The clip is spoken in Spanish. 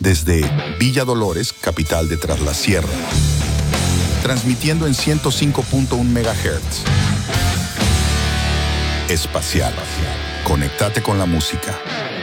desde Villa Dolores, capital de Tras la Sierra, transmitiendo en 105.1 MHz. Espacial. Conéctate con la música.